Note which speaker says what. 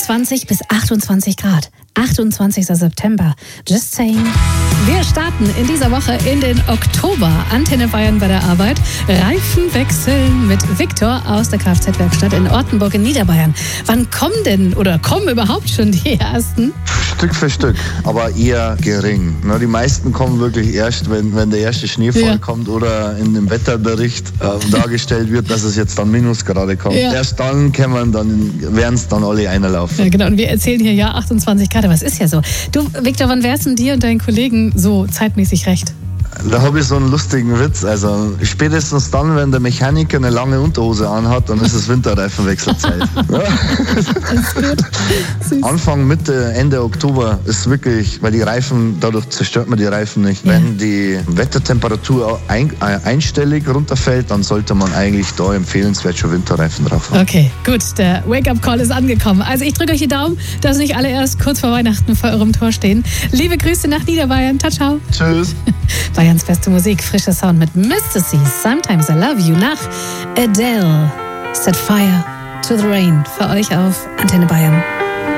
Speaker 1: 25 bis 28 Grad. 28. September. Just saying. Wir starten in dieser Woche in den Oktober. Antenne Bayern bei der Arbeit. Reifen wechseln mit Viktor aus der Kfz-Werkstatt in Ortenburg in Niederbayern. Wann kommen denn oder kommen überhaupt schon die ersten?
Speaker 2: Stück für Stück, aber eher gering. Die meisten kommen wirklich erst, wenn der erste Schneefall kommt oder in dem Wetterbericht dargestellt wird, dass es jetzt dann Minusgrade kommt. Ja. Erst dann werden es dann alle einlaufen.
Speaker 1: Ja, genau. Und wir erzählen hier 28 Grad, aber es ist ja so. Du, Viktor, wann wär's denn dir und deinen Kollegen so zeitmäßig recht?
Speaker 2: Da habe ich so einen lustigen Witz. Also spätestens dann, wenn der Mechaniker eine lange Unterhose anhat, dann ist es Winterreifenwechselzeit. Anfang, Mitte, Ende Oktober ist wirklich, weil die Reifen, dadurch zerstört man die Reifen nicht. Wenn die Wettertemperatur einstellig runterfällt, dann sollte man eigentlich da empfehlenswert schon Winterreifen drauf haben.
Speaker 1: Okay, gut, der Wake-up-Call ist angekommen. Also ich drücke euch die Daumen, dass nicht alle erst kurz vor Weihnachten vor eurem Tor stehen. Liebe Grüße nach Niederbayern. Ciao, ciao.
Speaker 2: Tschüss.
Speaker 1: Bayerns beste Musik, frischer Sound mit Mr. C, Sometimes I Love You nach Adele. Set Fire to the Rain für euch auf Antenne Bayern.